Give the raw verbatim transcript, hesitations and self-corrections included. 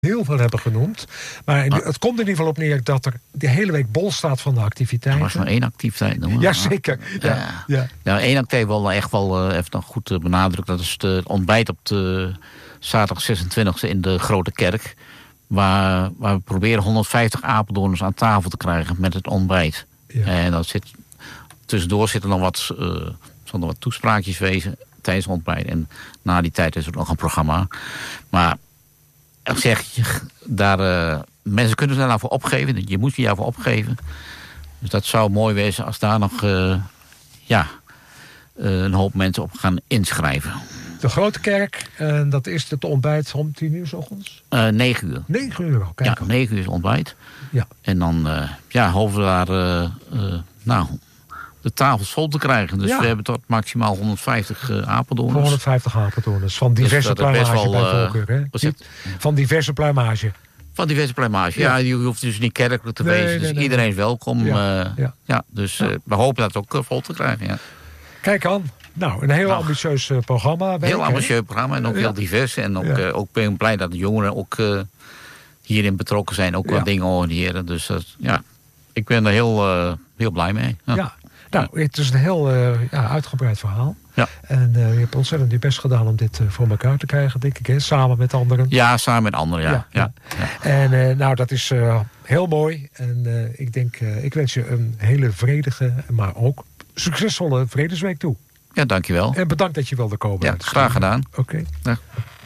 heel veel hebben genoemd. Maar Ah. het komt in ieder geval op neer dat er de hele week bol staat van de activiteiten. Er was maar één activiteit. Noem maar. Ja, zeker. Ja, Ja. ja. Nou, één activiteit wel echt wel uh, even nog goed uh, benadrukt. Dat is het ontbijt op de zaterdag zesentwintigste in de Grote Kerk. Waar, waar we proberen honderdvijftig Apeldoorners aan tafel te krijgen met het ontbijt. Ja. En dat zit, tussendoor zitten nog wat, uh, zal er wat toespraakjes wezen tijdens het ontbijt. En na die tijd is er nog een programma. Maar ik zeg je, daar, uh, mensen kunnen zich daarvoor opgeven. Je moet je daarvoor opgeven. Dus dat zou mooi wezen als daar nog uh, ja, uh, een hoop mensen op gaan inschrijven. De Grote Kerk, en dat is het ontbijt om tien uur 's ochtends? Uh, negen uur. Negen uur al, kijk Ja, al. negen uur is ontbijt. Ja. En dan uh, ja, hopen we daar uh, uh, nou, de tafels vol te krijgen. Dus Ja. we hebben tot maximaal honderdvijftig uh, Apeldoorners. honderdvijftig Apeldoorners. Van diverse Dus dat is best pluimage wel, bij uh, voorkeur, hè? wat is het? Van diverse pluimage. Van diverse pluimage. Ja, Ja. je hoeft dus niet kerkelijk te Nee, wezen. nee, Dus nee, iedereen is welkom. Ja. Ja. Uh, Ja. ja, dus uh, we hopen dat ook uh, vol te krijgen. Ja. Kijk aan. Nou, een heel Nou, ambitieus uh, programma. Heel werk, ambitieus programma en ook Ja. heel divers. En ook, Ja. uh, ook ben ik blij dat de jongeren ook uh, hierin betrokken zijn. Ook Ja. wat dingen organiseren. Dus uh, ja, ik ben er heel, uh, heel blij mee. Ja. Ja. Nou, het is een heel uh, ja, uitgebreid verhaal. Ja. En uh, je hebt ontzettend je best gedaan om dit uh, voor elkaar te krijgen, denk ik. Hè? Samen met anderen. Ja, samen met anderen, ja. Ja, ja. ja. ja. En uh, nou, dat is uh, heel mooi. En uh, ik denk, uh, ik wens je een hele vredige, maar ook succesvolle Vredesweek toe. Ja, dankjewel. En bedankt dat je wilde komen. Ja, graag gedaan. Oké. Okay. Ja.